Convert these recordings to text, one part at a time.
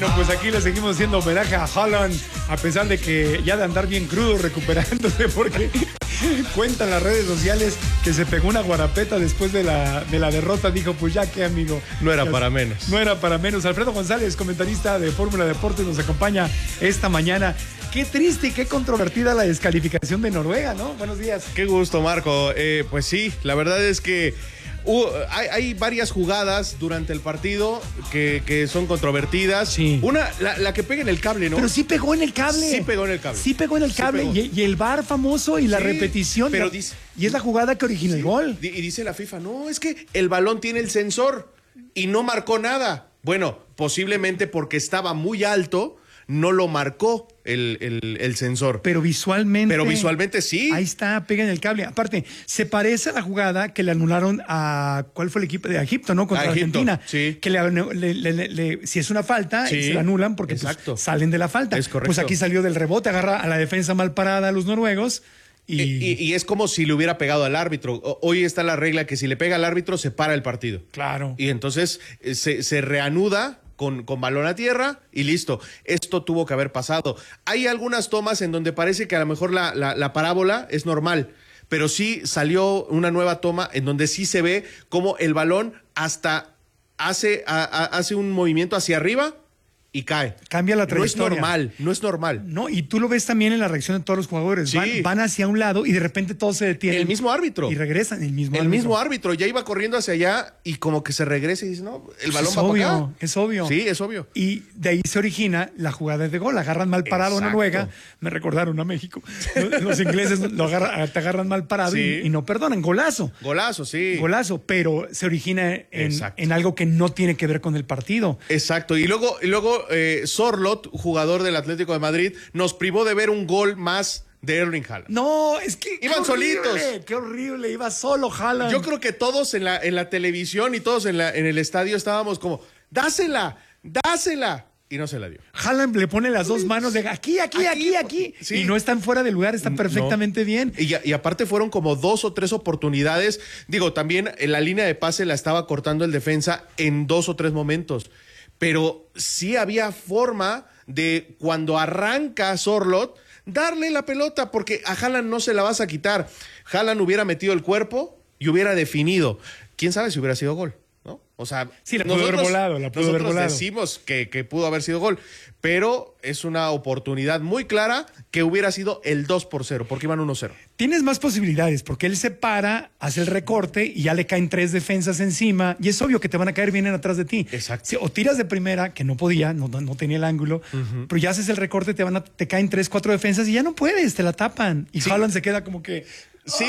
Bueno, pues aquí le seguimos haciendo homenaje a Haaland, a pesar de que ya de andar bien crudo, recuperándose, porque cuentan las redes sociales que se pegó una guarapeta después de la derrota. Dijo, pues ya que, amigo. No era para menos. No era para menos. Alfredo González, comentarista de Fórmula Deportes, nos acompaña esta mañana. Qué triste y qué controvertida la descalificación de Noruega, ¿no? Buenos días. Qué gusto, Marco. Pues sí, la verdad es que hay varias jugadas durante el partido que son controvertidas. Sí. Una, la que pega en el cable, ¿no? Pero sí pegó en el cable. Sí pegó en el cable. Sí pegó en el cable. Y el VAR famoso y la repetición. Pero y es la jugada que originó el gol. Y dice la FIFA, no, es que el balón tiene el sensor y no marcó nada. Bueno, posiblemente porque estaba muy alto, no lo marcó el sensor. Pero visualmente sí. Ahí está, pega en el cable. Aparte, se parece a la jugada que le anularon a... ¿Cuál fue el equipo? De Egipto, ¿no? Contra Argentina. Sí. Que si es una falta, sí, se la anulan porque pues, salen de la falta. Es correcto. Pues aquí salió del rebote, agarra a la defensa mal parada a los noruegos. Y es como si le hubiera pegado al árbitro. Hoy está la regla que si le pega al árbitro se para el partido. Claro. Y entonces se reanuda con balón a tierra y listo. Esto tuvo que haber pasado. Hay algunas tomas en donde parece que a lo mejor la parábola es normal, pero sí salió una nueva toma en donde sí se ve como el balón hasta hace un movimiento hacia arriba y cae. Cambia la trayectoria. No es normal. No, y tú lo ves también en la reacción de todos los jugadores. Sí. Van hacia un lado y de repente todos se detienen. El mismo árbitro. Y regresan, el mismo árbitro. Ya iba corriendo hacia allá y como que se regresa y dice, no, el balón va para acá. Es obvio. Sí, es obvio. Y de ahí se origina la jugada de gol. Agarran mal parado a Noruega. Me recordaron a México. Los ingleses te agarran mal parado y no perdonan. Golazo. Golazo, sí. Golazo, pero se origina en algo que no tiene que ver con el partido. Exacto. Y luego Sorloth, jugador del Atlético de Madrid, nos privó de ver un gol más de Erling Haaland. No, es que iban solitos. Qué horrible, iba solo Haaland. Yo creo que todos en la televisión y todos en el estadio estábamos como, dásela. Y no se la dio. Haaland le pone las dos manos de aquí. Sí. Y no están fuera de lugar, están perfectamente bien. Y aparte fueron como 2 o 3 oportunidades. Digo, también en la línea de pase la estaba cortando el defensa en 2 o 3 momentos. Pero sí había forma de, cuando arranca Sorloth, darle la pelota, porque a Haaland no se la vas a quitar. Haaland hubiera metido el cuerpo y hubiera definido. ¿Quién sabe si hubiera sido gol? ¿No? O sea, sí, la pudo haber volado. Nosotros decimos que pudo haber sido gol, pero es una oportunidad muy clara que hubiera sido el 2-0, porque iban 1-0. Tienes más posibilidades, porque él se para, hace el recorte y ya le caen 3 defensas encima, y es obvio que te van a caer, vienen atrás de ti. Exacto. O tiras de primera, que no podía, no tenía el ángulo, pero ya haces el recorte, te caen 3, 4 defensas y ya no puedes, te la tapan. Y Haaland se queda como que... Sí,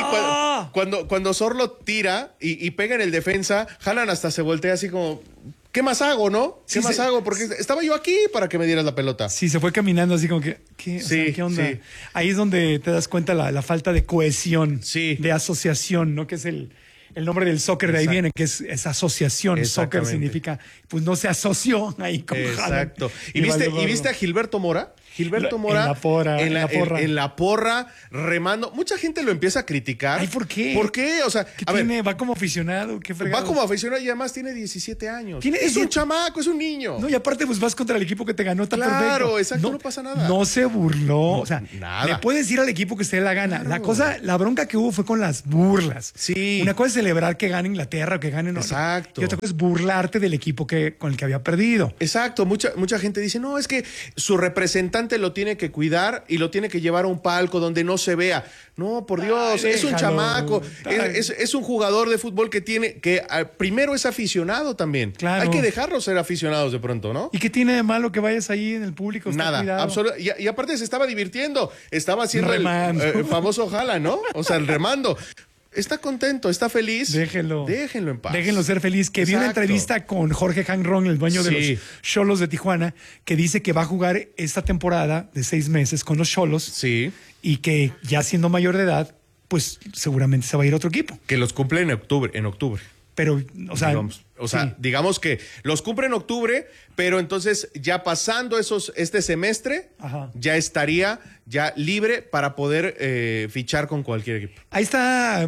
cuando Sorloth tira y pega en el defensa, Haaland hasta se voltea así como, ¿qué más hago, no? ¿Qué más hago? Porque estaba yo aquí para que me dieras la pelota. Sí, se fue caminando así como que, ¿qué onda? Sí. Ahí es donde te das cuenta la falta de cohesión, de asociación, ¿no? Que es el nombre del soccer. Exacto. De ahí viene, que es asociación. Soccer significa, pues no se asoció ahí con Haaland. Exacto. ¿Y viste a Gilberto Mora? Gilberto Mora en la porra, remando. Mucha gente lo empieza a criticar. Ay, ¿por qué? ¿Por qué? O sea, va como aficionado. ¿Qué fregados? Va como aficionado y además tiene 17 años. Es un chamaco, es un niño. No, y aparte pues vas contra el equipo que te ganó. Claro, exacto, no pasa nada. No se burló. O sea, nada. Le puedes ir al equipo que se dé la gana. Claro. La bronca que hubo fue con las burlas. Sí. Una cosa es celebrar que gane Inglaterra o que gane Exacto. Y otra cosa es burlarte del equipo con el que había perdido. Exacto. Mucha gente dice, no, es que su representante lo tiene que cuidar y lo tiene que llevar a un palco donde no se vea. No, por Dios, es un chamaco, es un jugador de fútbol que primero es aficionado también. Claro. Hay que dejarlos ser aficionados de pronto, ¿no? ¿Y qué tiene de malo que vayas ahí en el público? Nada, absolutamente. Y aparte se estaba divirtiendo, estaba haciendo el famoso Haaland, ¿no? O sea, el remando. Está contento, está feliz. Déjenlo en paz. Déjenlo ser feliz. Que vi una entrevista con Jorge Hanron, el dueño de los Xolos de Tijuana, que dice que va a jugar esta temporada de 6 meses con los Xolos. Sí. Y que ya siendo mayor de edad, pues seguramente se va a ir a otro equipo. Que los cumple en octubre. Pero, o sea, O sea, digamos que los cumple en octubre, pero entonces ya pasando este semestre, ya estaría ya libre para poder fichar con cualquier equipo. Ahí está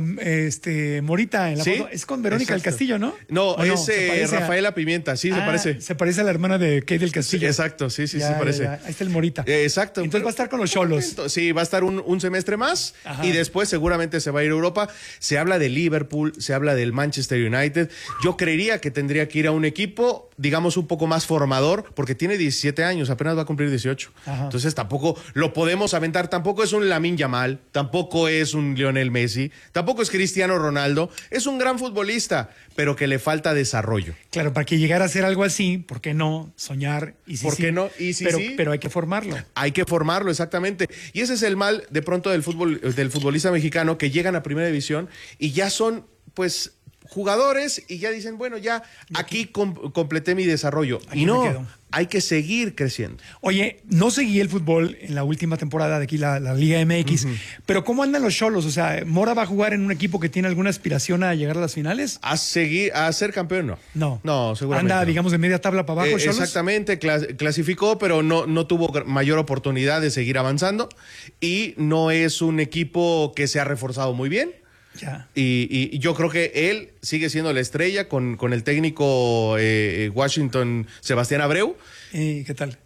Morita en la foto. Es con Verónica del Castillo, ¿no? No, es Rafaela Pimienta, sí, se parece. Se parece a la hermana de Kate del Castillo. Sí, exacto, sí, se parece. Ya. Ahí está el Morita. Exacto. Entonces va a estar con los Xolos. Sí, va a estar un semestre más y después seguramente se va a ir a Europa. Se habla de Liverpool, se habla del Manchester United. Yo creería que tendría que ir a un equipo, digamos, un poco más formador, porque tiene 17 años, apenas va a cumplir 18. Entonces tampoco lo podemos aventar. Tampoco es un Lamine Yamal, tampoco es un Lionel Messi, tampoco es Cristiano Ronaldo. Es un gran futbolista, pero que le falta desarrollo. Claro, para que llegara a ser algo así, ¿por qué no soñar? ¿Por qué no? Y pero hay que formarlo. Hay que formarlo, exactamente. Y ese es el mal de pronto del futbolista mexicano, que llegan a primera división y ya son, pues, jugadores y ya dicen, bueno, ya aquí completé mi desarrollo. Aquí y no, hay que seguir creciendo. Oye, no seguí el fútbol en la última temporada de aquí, la Liga MX, pero ¿cómo andan los Xolos? O sea, ¿Mora va a jugar en un equipo que tiene alguna aspiración a llegar a las finales? A ser campeón, no. No, seguramente anda, no. digamos, de media tabla para abajo, Xolos. Exactamente, clasificó, pero no tuvo mayor oportunidad de seguir avanzando y no es un equipo que se ha reforzado muy bien. Ya. Y yo creo que él sigue siendo la estrella con el técnico Washington, Sebastián Abreu. ¿Qué tal?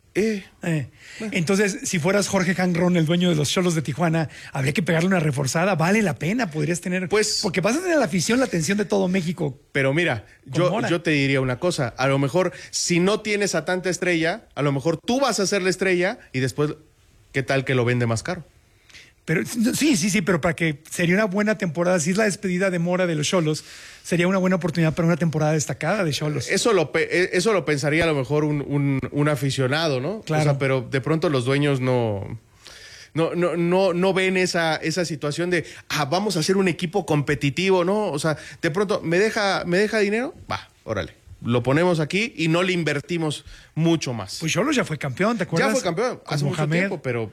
Entonces, si fueras Jorge Hanron, el dueño de los Xolos de Tijuana, habría que pegarle una reforzada. Vale la pena, podrías tener. Porque vas a tener la afición, la atención de todo México. Pero mira, yo te diría una cosa. A lo mejor, si no tienes a tanta estrella, a lo mejor tú vas a ser la estrella y después, ¿qué tal que lo vende más caro? Pero sí, pero para que sería una buena temporada, si es la despedida de Mora de los Xolos, sería una buena oportunidad para una temporada destacada de Xolos. Eso lo pensaría a lo mejor un aficionado, ¿no? Claro. O sea, pero de pronto los dueños no ven esa situación de vamos a hacer un equipo competitivo, ¿no? O sea, de pronto, ¿me deja dinero? Va, órale. Lo ponemos aquí y no le invertimos mucho más. Pues Xolos ya fue campeón, ¿te acuerdas? Ya fue campeón hace mucho tiempo, pero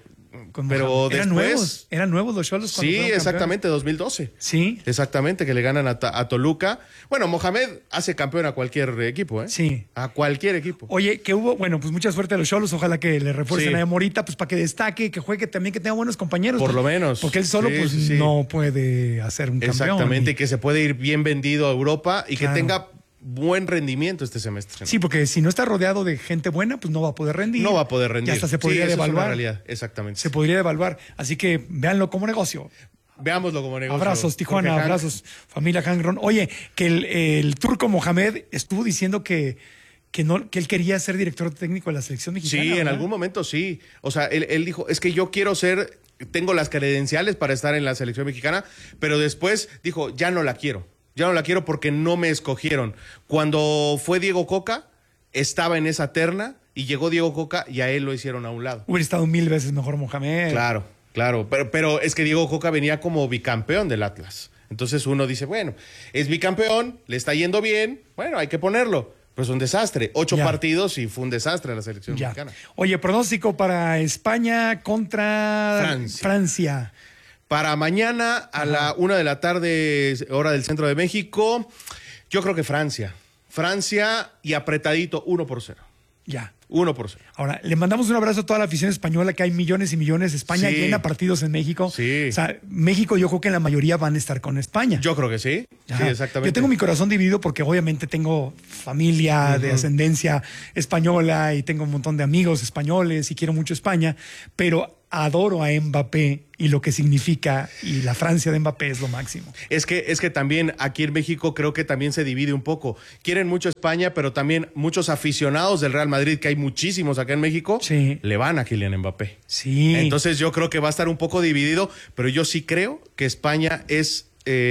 después eran nuevos los Xolos. Sí, exactamente, 2012. Sí. Exactamente, que le ganan a Toluca. Bueno, Mohamed hace campeón a cualquier equipo, ¿eh? Sí. A cualquier equipo. Oye, bueno, pues mucha suerte a los Xolos. Ojalá que le refuercen a Morita, pues para que destaque, que juegue también, que tenga buenos compañeros. Por lo menos. Porque él solo, no puede hacer un campeón. Exactamente, y que se puede ir bien vendido a Europa y que tenga buen rendimiento este semestre, ¿no? Sí, porque si no está rodeado de gente buena, pues no va a poder rendir. No va a poder rendir. Y hasta se podría devaluar. Es una realidad, exactamente. Se podría devaluar. Así que véanlo como negocio. Veámoslo como negocio. Abrazos, Tijuana, abrazos, familia Hanron. Oye, que el turco Mohamed estuvo diciendo que él quería ser director técnico de la selección mexicana. Sí, en algún momento sí. O sea, él dijo, es que yo tengo las credenciales para estar en la selección mexicana, pero después dijo, ya no la quiero. Ya no la quiero porque no me escogieron. Cuando fue Diego Coca, estaba en esa terna y llegó Diego Coca y a él lo hicieron a un lado. Hubiera estado 1000 veces mejor Mohamed. Claro. Pero es que Diego Coca venía como bicampeón del Atlas. Entonces uno dice, bueno, es bicampeón, le está yendo bien, bueno, hay que ponerlo. Pero es un desastre. 8 partidos y fue un desastre la selección mexicana. Oye, pronóstico para España contra Francia. Para mañana a la 1 de la tarde, hora del centro de México, yo creo que Francia. Francia y apretadito 1-0. Ya. 1-0. Ahora, le mandamos un abrazo a toda la afición española, que hay millones y millones. España llena partidos en México. Sí. O sea, México, yo creo que en la mayoría van a estar con España. Yo creo que sí. Ajá. Sí, exactamente. Yo tengo mi corazón dividido porque obviamente tengo familia de ascendencia española y tengo un montón de amigos españoles y quiero mucho España, pero adoro a Mbappé y lo que significa, y la Francia de Mbappé es lo máximo. Es que también aquí en México creo que también se divide un poco. Quieren mucho España, pero también muchos aficionados del Real Madrid, que hay muchísimos acá en México, le van a Kylian Mbappé. Sí. Entonces yo creo que va a estar un poco dividido, pero yo sí creo que España es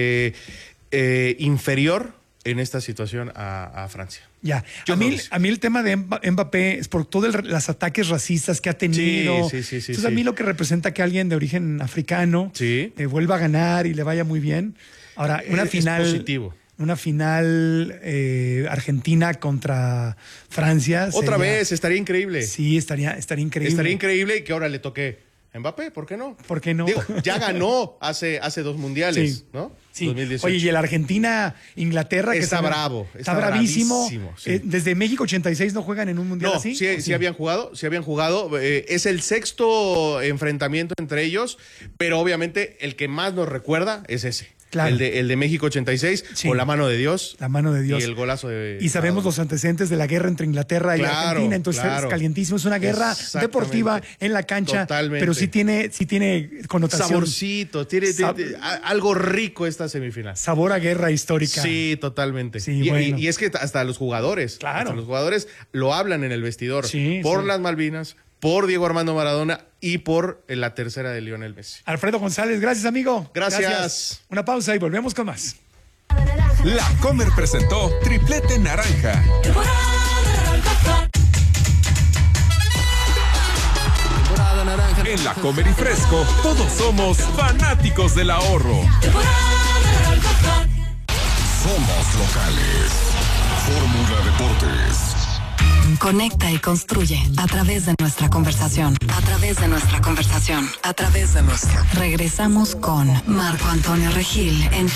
inferior en esta situación a Francia. Ya. A mí el tema de Mbappé es por todos los ataques racistas que ha tenido. Sí. Entonces a mí lo que representa que alguien de origen africano vuelva a ganar y le vaya muy bien. Ahora, una final. Es positivo. Una final Argentina contra Francia. Otra vez, estaría increíble. Sí, estaría increíble. Estaría increíble que ahora le toque Mbappé, ¿por qué no? ¿Por qué no? Digo, ya ganó hace 2 mundiales, sí. ¿no? Sí. 2018. Oye, y el Argentina-Inglaterra que está bravo. Está bravísimo. Sí. Desde México 86 no juegan en un mundial así. Sí habían jugado. Es el 6º enfrentamiento entre ellos, pero obviamente el que más nos recuerda es ese. Claro. El de México 86, con la mano de Dios. La mano de Dios. Y el golazo de... Y sabemos los antecedentes de la guerra entre Inglaterra y Argentina, entonces es calientísimo. Es una guerra deportiva en la cancha, totalmente. Pero sí tiene connotación. Saborcito, tiene algo rico esta semifinal. Sabor a guerra histórica. Sí, totalmente. Sí, y es que hasta los jugadores, lo hablan en el vestidor. Por las Malvinas, por Diego Armando Maradona y por la tercera de Lionel Messi. Alfredo González, gracias, amigo. Gracias. Una pausa y volvemos con más. La Comer presentó Triplete Naranja. En La Comer y Fresco, todos somos fanáticos del ahorro. Somos locales. Fórmula Deportes. Conecta y construye a través de nuestra conversación. A través de nuestra conversación. A través de nuestra. Regresamos con Marco Antonio Regil en